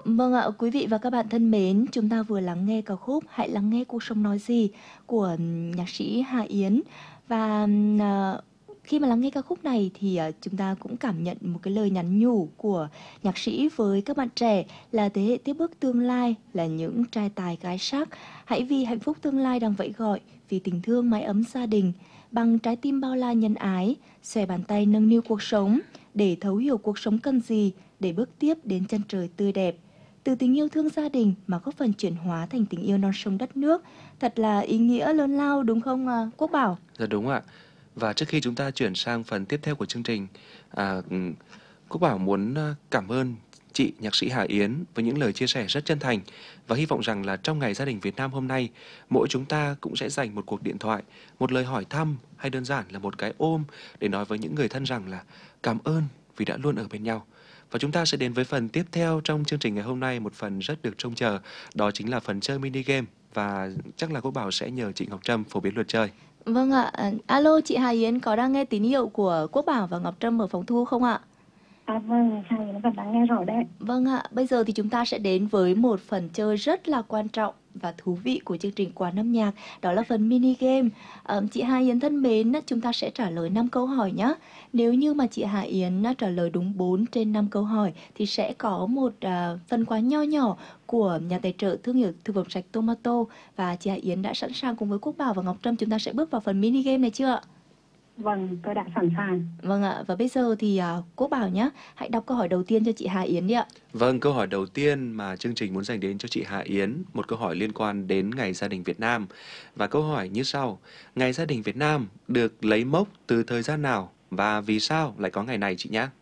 Vâng ạ, quý vị và các bạn thân mến, chúng ta vừa lắng nghe ca khúc Hãy lắng nghe cuộc sống nói gì của nhạc sĩ Hà Yến. Và khi mà lắng nghe ca khúc này thì chúng ta cũng cảm nhận một cái lời nhắn nhủ của nhạc sĩ với các bạn trẻ là thế hệ tiếp bước tương lai, là những trai tài gái sắc. Hãy vì hạnh phúc tương lai đang vẫy gọi, vì tình thương mái ấm gia đình, bằng trái tim bao la nhân ái, xòe bàn tay nâng niu cuộc sống, để thấu hiểu cuộc sống cần gì, để bước tiếp đến chân trời tươi đẹp. Từ tình yêu thương gia đình mà góp phần chuyển hóa thành tình yêu non sông đất nước. Thật là ý nghĩa lớn lao đúng không Quốc Bảo? Dạ đúng ạ. Và trước khi chúng ta chuyển sang phần tiếp theo của chương trình, à, ừm, Quốc Bảo muốn cảm ơn chị nhạc sĩ Hà Yến với những lời chia sẻ rất chân thành và hy vọng rằng là trong ngày gia đình Việt Nam hôm nay, mỗi chúng ta cũng sẽ dành một cuộc điện thoại, một lời hỏi thăm hay đơn giản là một cái ôm để nói với những người thân rằng là cảm ơn vì đã luôn ở bên nhau. Và chúng ta sẽ đến với phần tiếp theo trong chương trình ngày hôm nay, một phần rất được trông chờ, đó chính là phần chơi mini game và chắc là Quốc Bảo sẽ nhờ chị Ngọc Trâm phổ biến luật chơi. Vâng ạ, alo chị Hà Yến có đang nghe tín hiệu của Quốc Bảo và Ngọc Trâm ở phòng thu không ạ? Vâng, hai người vẫn đang nghe rõ đấy. Vâng ạ, bây giờ thì chúng ta sẽ đến với một phần chơi rất là quan trọng và thú vị của chương trình Quán âm nhạc, đó là phần mini game. Chị Hà Yến thân mến, chúng ta sẽ trả lời 5 câu hỏi nhé. Nếu như mà chị Hà Yến trả lời đúng 4 trên 5 câu hỏi thì sẽ có một phần quà nho nhỏ của nhà tài trợ thương hiệu thực phẩm sạch Tomato. Và chị Hà Yến đã sẵn sàng cùng với Quốc Bảo và Ngọc Trâm chúng ta sẽ bước vào phần mini game này chưa ạ? Vâng, tôi đã sẵn sàng. Vâng ạ, và bây giờ thì Quốc Bảo nhé, hãy đọc câu hỏi đầu tiên cho chị Hà Yến đi ạ. Vâng, câu hỏi đầu tiên mà chương trình muốn dành đến cho chị Hà Yến, một câu hỏi liên quan đến Ngày Gia đình Việt Nam. Và câu hỏi như sau: Ngày Gia đình Việt Nam được lấy mốc từ thời gian nào và vì sao lại có ngày này chị nhé?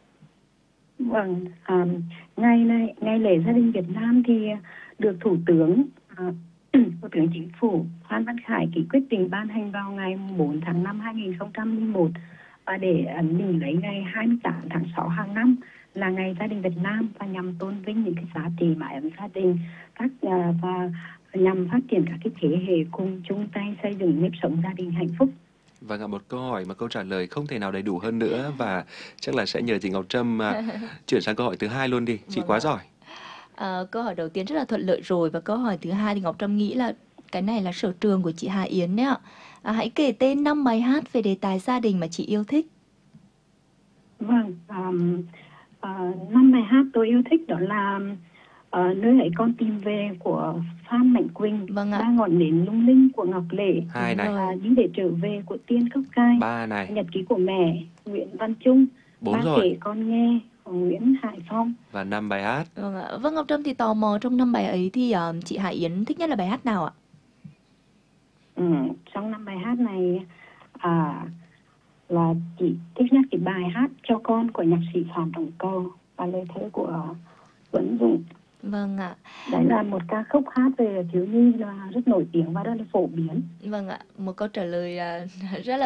Vâng, ngày lễ gia đình Việt Nam thì được Thủ tướng Chính phủ Phan Văn Khải ký quyết định ban hành vào ngày 4 tháng 5 2001 và để ấn định lấy ngày 28 tháng 6 hàng năm là ngày gia đình Việt Nam và nhằm tôn vinh những cái giá trị mái ấm gia đình và nhằm phát triển các cái thế hệ cùng chung tay xây dựng nếp sống gia đình hạnh phúc. Vâng ạ, một câu hỏi mà câu trả lời không thể nào đầy đủ hơn nữa và chắc là sẽ nhờ chị Ngọc Trâm chuyển sang câu hỏi thứ hai luôn đi. Chị Vâng quá ạ. giỏi. Câu hỏi đầu tiên rất là thuận lợi rồi và câu hỏi thứ hai thì Ngọc Trâm nghĩ là cái này là sở trường của chị Hà Yến đấy ạ. Hãy kể tên 5 bài hát về đề tài gia đình mà chị yêu thích. Vâng, năm bài hát tôi yêu thích đó là Nơi ấy con tìm về của Phan Mạnh Quỳnh, Vâng ạ. Ba ngọn nến lung linh của Ngọc Lệ, Hai này, Đi để trở về của Tiên Khóc Cai, ba này, Nhật ký của mẹ Nguyễn Văn Trung, bốn Ba rồi kể con nghe của Nguyễn Hải Phong. và 5 bài hát. Vâng ạ. Vâng, Ngọc Trâm thì tò mò trong 5 bài ấy thì chị Hà Yến thích nhất là bài hát nào ạ? Trong năm bài hát này là chị thích nhất cái bài hát Cho con của nhạc sĩ Phạm Đồng Cầu và lời thơ của Tuấn Dũng. Vâng ạ. Đấy là một ca khúc hát về thiếu nhi là rất nổi tiếng và rất là phổ biến. Vâng ạ, một câu trả lời rất là